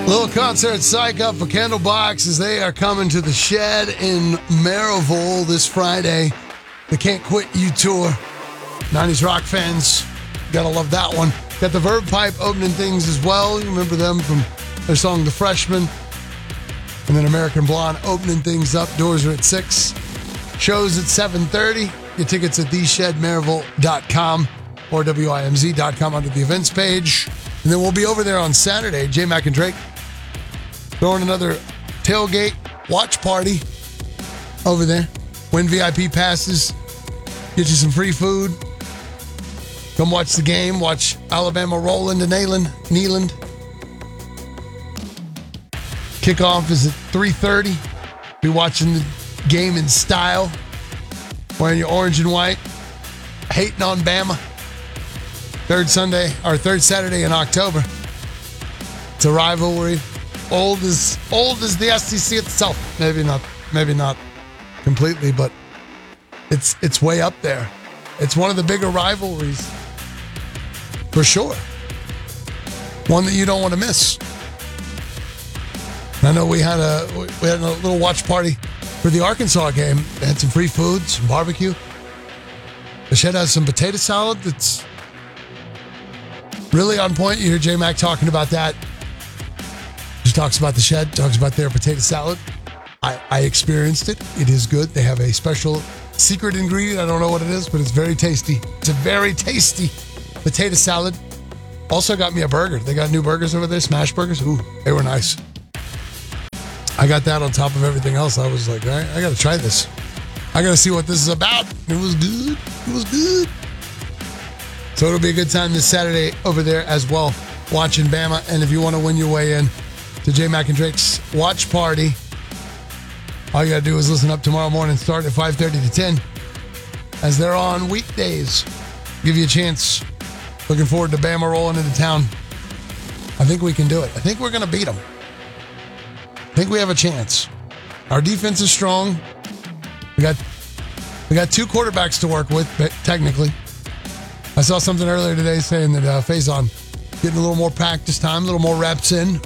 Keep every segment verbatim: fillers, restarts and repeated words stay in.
Little concert psych up for Candlebox as they are coming to the Shed in Maryville this Friday. The Can't Quit You tour. nineties rock fans, gotta love that one. Got the Verve Pipe opening things as well. You remember them from their song The Freshman. And then American Blonde opening things up. Doors are at six. Shows at seven thirty. Get tickets at the shed maryville dot com or W I M Z dot com under the events page. And then we'll be over there on Saturday. J Mac and Drake throwing another tailgate watch party over there. Win V I P passes. Get you some free food. Come watch the game. Watch Alabama roll into Neyland. Neyland. Kickoff is at three thirty. Be watching the game in style. Wearing your orange and white. Hating on Bama. Third Sunday, or third Saturday in October. It's a rivalry. Old as old as the S E C itself. Maybe not, maybe not completely, but it's it's way up there. It's one of the bigger rivalries. For sure. One that you don't want to miss. I know we had a we had a little watch party for the Arkansas game. They had some free food, some barbecue. The Shed has some potato salad that's really on point. You hear J-Mac talking about that. He talks about the Shed, talks about their potato salad. I, I experienced it. It is good. They have a special secret ingredient. I don't know what it is, but it's very tasty. It's a very tasty potato salad. Also got me a burger. They got new burgers over there, smash burgers. Ooh, they were nice. I got that on top of everything else. I was like, all right, I got to try this. I got to see what this is about. It was good. It was good. So it'll be a good time this Saturday over there as well, watching Bama. And if you want to win your way in to J Mac and Drake's watch party, all you got to do is listen up tomorrow morning, start at five thirty to ten, as they're on weekdays. Give you a chance. Looking forward to Bama rolling into town. I think we can do it. I think we're going to beat them. I think we have a chance. Our defense is strong. We got we got two quarterbacks to work with, technically. I saw something earlier today saying that uh, Faison getting a little more practice time, a little more reps in.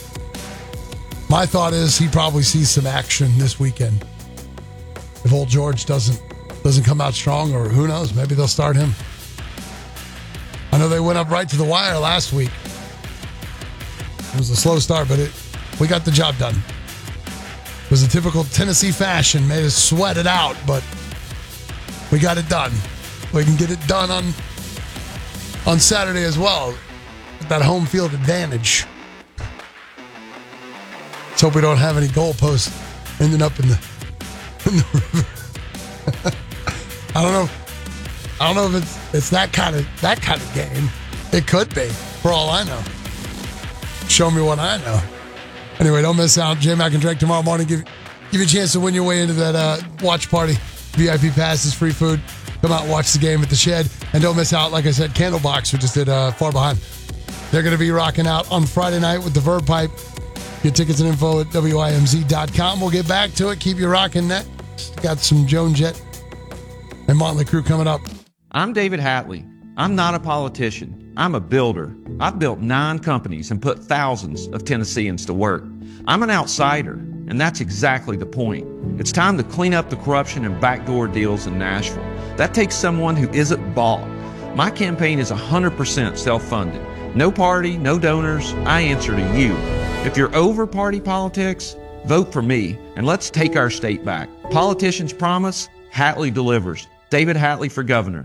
My thought is he probably sees some action this weekend. If old George doesn't doesn't come out strong, or who knows, maybe they'll start him. I know they went up right to the wire last week. It was a slow start, but it we got the job done. It was a typical Tennessee fashion, made us sweat it out, but we got it done. We can get it done on on Saturday as well, with that home field advantage. Let's hope we don't have any goalposts ending up in the, in the river. I don't know. I don't know if it's it's that kind of that kind of game. It could be, for all I know. Show me what I know. Anyway, don't miss out. J Mac and Drake tomorrow morning. Give give you a chance to win your way into that uh, watch party. V I P passes, free food. Come out and watch the game at the Shed. And don't miss out, like I said, Candlebox, we just did uh, Far Behind. They're going to be rocking out on Friday night with the Verve Pipe. Get tickets and info at W I M Z dot com. We'll get back to it. Keep you rocking that. Got some Joan Jett and Motley Crue coming up. I'm David Hatley. I'm not a politician. I'm a builder. I've built nine companies and put thousands of Tennesseans to work. I'm an outsider, and that's exactly the point. It's time to clean up the corruption and backdoor deals in Nashville. That takes someone who isn't bought. My campaign is one hundred percent self-funded. No party, no donors. I answer to you. If you're over party politics, vote for me, and let's take our state back. Politicians promise, Hatley delivers. David Hatley for governor.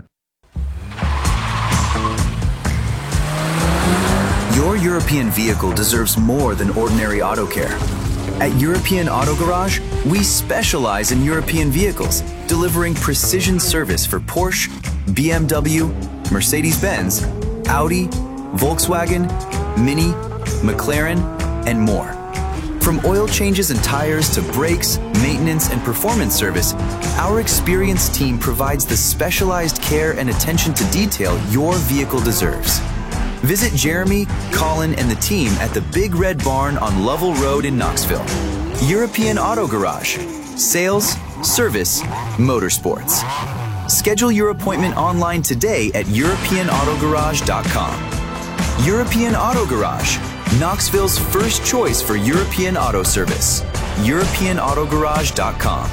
Your European vehicle deserves more than ordinary auto care. At European Auto Garage, we specialize in European vehicles, delivering precision service for Porsche, B M W, Mercedes-Benz, Audi, Volkswagen, Mini, McLaren, and more. From oil changes and tires to brakes, maintenance, and performance service, our experienced team provides the specialized care and attention to detail your vehicle deserves. Visit Jeremy, Colin, and the team at the Big Red Barn on Lovell Road in Knoxville. European Auto Garage. Sales, service, motorsports. Schedule your appointment online today at European Auto Garage dot com. European Auto Garage. Knoxville's first choice for European auto service. European Auto Garage dot com.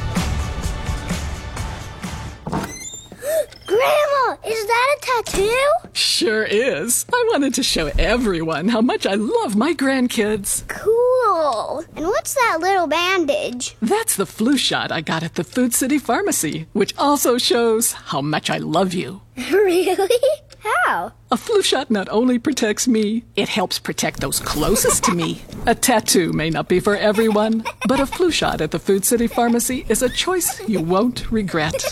Grandma, is that a tattoo? Sure is. I wanted to show everyone how much I love my grandkids. Cool. And what's that little bandage? That's the flu shot I got at the Food City Pharmacy, which also shows how much I love you. Really? How? A flu shot not only protects me, it helps protect those closest to me. A tattoo may not be for everyone, but a flu shot at the Food City Pharmacy is a choice you won't regret.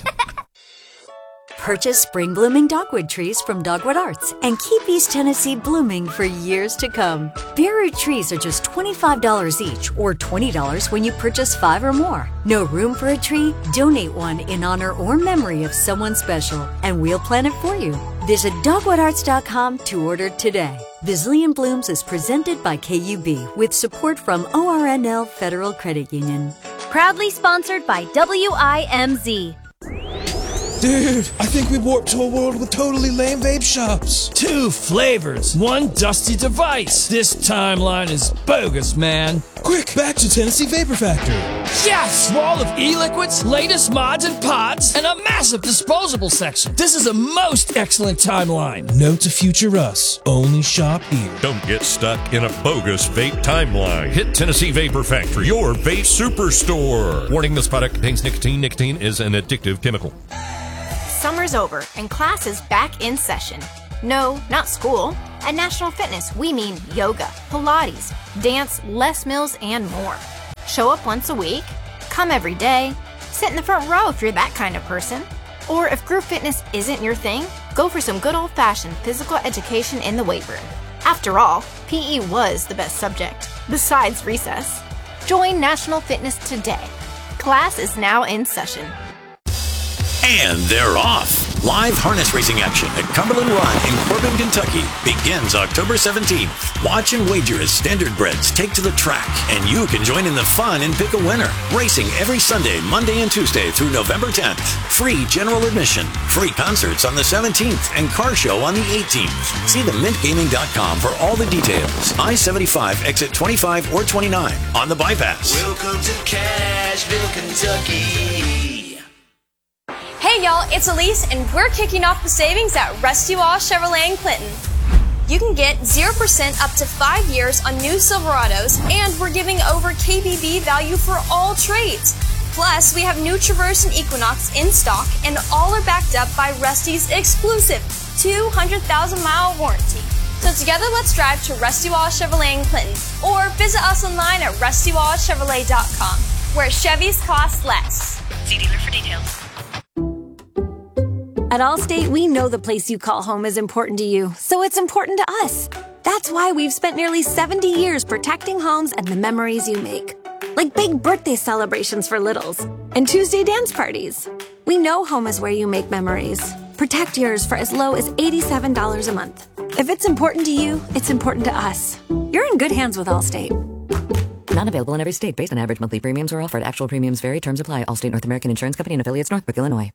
Purchase spring blooming dogwood trees from Dogwood Arts and keep East Tennessee blooming for years to come. Bare root trees are just twenty-five dollars each or twenty dollars when you purchase five or more. No room for a tree? Donate one in honor or memory of someone special and we'll plant it for you. Visit dogwood arts dot com to order today. Bazillion Blooms is presented by K U B with support from O R N L Federal Credit Union. Proudly sponsored by W I M Z. Dude, I think we warped to a world with totally lame vape shops. Two flavors, one dusty device. This timeline is bogus, man. Quick, back to Tennessee Vapor Factory. Yes! Wall of e-liquids, latest mods and pods, and a massive disposable section. This is a most excellent timeline. Note to future us, only shop here. Don't get stuck in a bogus vape timeline. Hit Tennessee Vapor Factory, your vape superstore. Warning, this product contains nicotine. Nicotine is an addictive chemical. Summer's over and class is back in session. No, not school. At National Fitness, we mean yoga, Pilates, dance, Les Mills, and more. Show up once a week, come every day, sit in the front row if you're that kind of person. Or if group fitness isn't your thing, go for some good old-fashioned physical education in the weight room. After all, P E was the best subject, besides recess. Join National Fitness today. Class is now in session. And they're off. Live harness racing action at Cumberland Run in Corbin, Kentucky begins October seventeenth. Watch and wager as standardbreds take to the track, and you can join in the fun and pick a winner. Racing every Sunday, Monday, and Tuesday through November tenth. Free general admission, free concerts on the seventeenth, and car show on the eighteenth. See the mint gaming dot com for all the details. I seventy-five, exit twenty-five or twenty-nine on the bypass. Welcome to Cashville, Kentucky. Hey y'all, it's Elise and we're kicking off the savings at Rusty Wall Chevrolet in Clinton. You can get zero percent up to five years on new Silverados, and we're giving over K B B value for all trades. Plus, we have new Traverse and Equinox in stock, and all are backed up by Rusty's exclusive two hundred thousand mile warranty. So together let's drive to Rusty Wall Chevrolet in Clinton, or visit us online at rusty wall chevrolet dot com, where Chevys cost less. See dealer for details. At Allstate, we know the place you call home is important to you, so it's important to us. That's why we've spent nearly seventy years protecting homes and the memories you make. Like big birthday celebrations for littles and Tuesday dance parties. We know home is where you make memories. Protect yours for as low as eighty-seven dollars a month. If it's important to you, it's important to us. You're in good hands with Allstate. Not available in every state. Based on average monthly premiums or offered. Actual premiums vary. Terms apply. Allstate North American Insurance Company and affiliates, Northbrook, Illinois.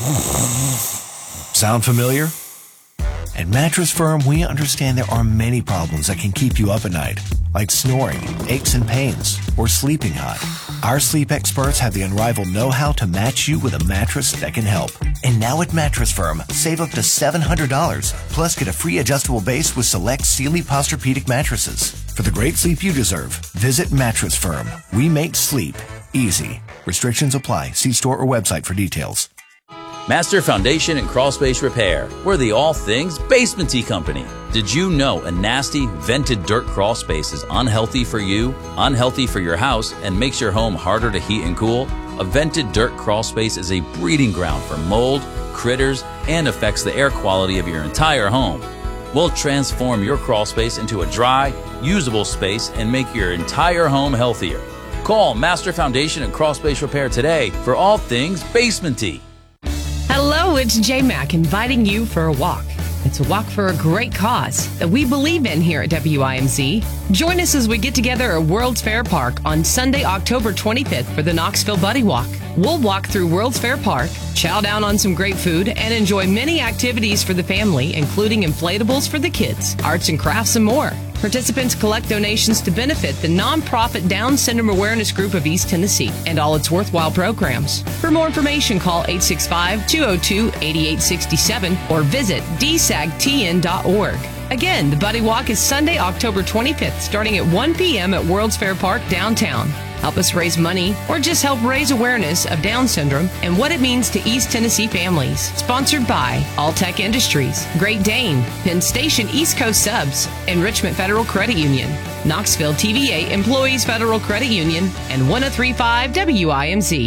Sound familiar? At Mattress Firm, we understand there are many problems that can keep you up at night, like snoring, aches and pains, or sleeping hot. Our sleep experts have the unrivaled know-how to match you with a mattress that can help. And now at Mattress Firm, save up to seven hundred dollars, plus get a free adjustable base with select Sealy Posturepedic mattresses. For the great sleep you deserve, visit Mattress Firm. We make sleep easy. Restrictions apply. See store or website for details. Master Foundation and Crawlspace Repair. We're the all things basement-y company. Did you know a nasty, vented dirt crawl space is unhealthy for you, unhealthy for your house, and makes your home harder to heat and cool? A vented dirt crawl space is a breeding ground for mold, critters, and affects the air quality of your entire home. We'll transform your crawl space into a dry, usable space and make your entire home healthier. Call Master Foundation and Crawlspace Repair today for all things basement-y. Hello, it's J-Mac inviting you for a walk. It's a walk for a great cause that we believe in here at W I M Z. Join us as we get together at World's Fair Park on Sunday, October twenty-fifth for the Knoxville Buddy Walk. We'll walk through World's Fair Park, chow down on some great food, and enjoy many activities for the family, including inflatables for the kids, arts and crafts, and more. Participants collect donations to benefit the nonprofit Down Syndrome Awareness Group of East Tennessee and all its worthwhile programs. For more information, call eight six five, two oh two, eight eight six seven or visit d s a g t n dot org. Again, the Buddy Walk is Sunday, October twenty-fifth, starting at one p.m. at World's Fair Park downtown. Help us raise money or just help raise awareness of Down syndrome and what it means to East Tennessee families. Sponsored by Alltech Industries, Great Dane, Penn Station East Coast Subs, Enrichment Federal Credit Union, Knoxville T V A Employees Federal Credit Union, and one oh three point five W I M Z.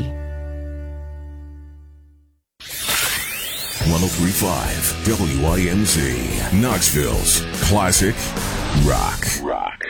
one oh three point five W I M Z, Knoxville's classic rock. Rock.